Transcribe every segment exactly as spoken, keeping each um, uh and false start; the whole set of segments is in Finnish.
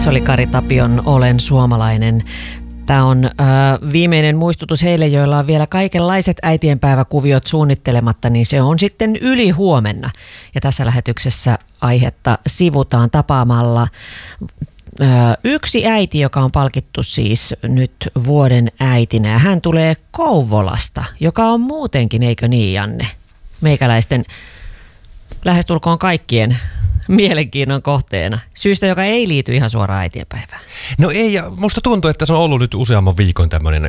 Se oli Kari Tapion Olen suomalainen. Tämä on äh, viimeinen muistutus heille, joilla on vielä kaikenlaiset äitienpäiväkuviot suunnittelematta, niin se on sitten yli huomenna. Ja tässä lähetyksessä aihetta sivutaan tapaamalla äh, yksi äiti, joka on palkittu siis nyt vuoden äitinä. Ja hän tulee Kouvolasta, joka on muutenkin, eikö niin, Janne? Meikäläisten lähestulkoon kaikkien mielenkiinnon kohteena. Syystä, joka ei liity ihan suoraan äitienpäivään. No ei, ja musta tuntuu, että se on ollut nyt useamman viikon tämmöinen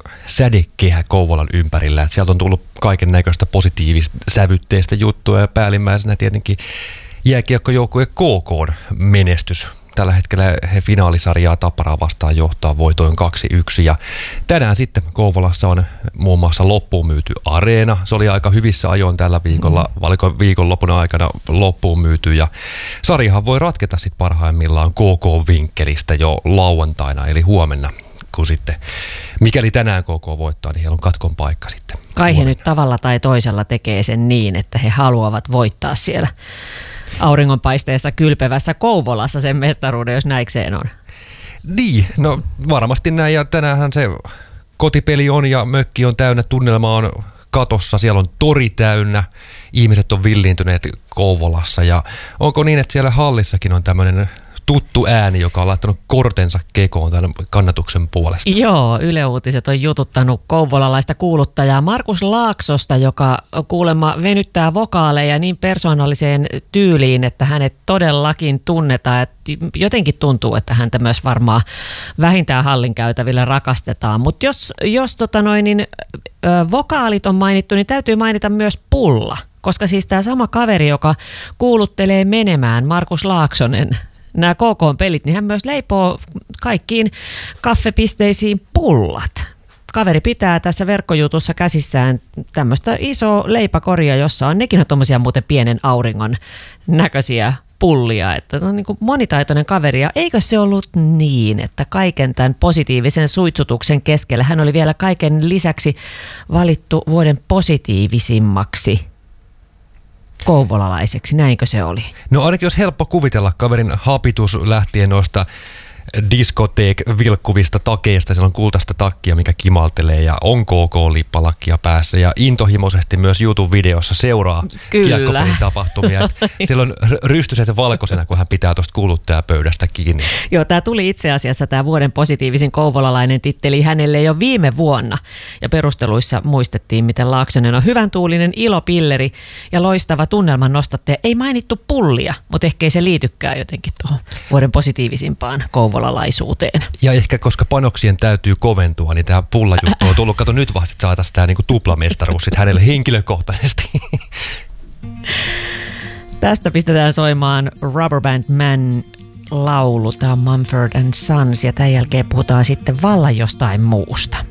sädekehä Kouvolan ympärillä. Että sieltä on tullut kaiken näköistä positiivista sävytteistä juttua ja päällimmäisenä tietenkin jääkiekkojoukkueen K K:n menestys. Tällä hetkellä he finaalisarjaa Tapparaa vastaan johtaa voitoin kaksi yksi ja tänään sitten Kouvolassa on muun muassa loppuun myyty areena. Se oli aika hyvissä ajoin tällä viikolla, mm. valiko viikonlopun aikana loppuun myyty ja sarjahan voi ratketa sitten parhaimmillaan K K-vinkkelistä jo lauantaina eli huomenna, kun sitten mikäli tänään K K voittaa, niin heillä on katkon paikka sitten. Kai he nyt tavalla tai toisella tekee sen niin, että he haluavat voittaa siellä auringonpaisteessa kylpevässä Kouvolassa sen mestaruuden, jos näikseen on. Niin, no varmasti näin ja tänäänhän se kotipeli on ja mökki on täynnä, tunnelma on katossa, siellä on tori täynnä, ihmiset on villiintyneet Kouvolassa ja onko niin, että siellä hallissakin on tämmöinen tuttu ääni, joka on laittanut kortensa kekoon tämän kannatuksen puolesta? Joo, Yle Uutiset on jututtanut kouvolalaista kuuluttajaa Markus Laaksosta, joka kuulemma venyttää vokaaleja niin persoonalliseen tyyliin, että hänet todellakin tunnetaan. Et jotenkin tuntuu, että häntä myös varmaan vähintään hallin käytävillä rakastetaan. Mutta jos, jos tota noin, niin, ö, vokaalit on mainittu, niin täytyy mainita myös pulla. Koska siis tämä sama kaveri, joka kuuluttelee menemään, Markus Laaksonen, nämä K K-pelit, niin hän myös leipoo kaikkiin kaffepisteisiin pullat. Kaveri pitää tässä verkkojutussa käsissään tämmöistä isoa leipäkoria, jossa on nekin on tuommoisia muuten pienen auringon näköisiä pullia. Että on niin kuin monitaitoinen kaveri. Ja eikö se ollut niin, että kaiken tämän positiivisen suitsutuksen keskellä hän oli vielä kaiken lisäksi valittu vuoden positiivisimmaksi kouvolalaiseksi, näinkö se oli? No ainakin jos helppo kuvitella kaverin hapitus lähtien noista diskoteek-vilkkuvista takeista, siellä on kultaista takkia, mikä kimaltelee ja on K K-lippalakkia päässä ja intohimoisesti myös YouTube-videossa seuraa kiekkopelin tapahtumia. Siellä on rystyset valkoisena, kun hän pitää tuosta kuuluttajapöydästä kiinni. Joo, tämä tuli itse asiassa tämä vuoden positiivisin kouvolalainen titteli hänelle jo viime vuonna ja perusteluissa muistettiin, miten Laaksonen on hyvän tuulinen ilopilleri ja loistava tunnelman nostattaja. Ei mainittu pullia, mutta ehkä ei se liitykään jotenkin tuohon vuoden positiivisimpaan Kouvolaan. Ja ehkä koska panoksien täytyy koventua, niin tämä pullajuttu on tullut, kato nyt vasta, että saataisiin tämä niinku tuplamestaruus sit hänelle henkilökohtaisesti. Tästä pistetään soimaan Rubber Band Man laulu, tämä on Mumford and Sons ja tämän jälkeen puhutaan sitten vallan jostain muusta.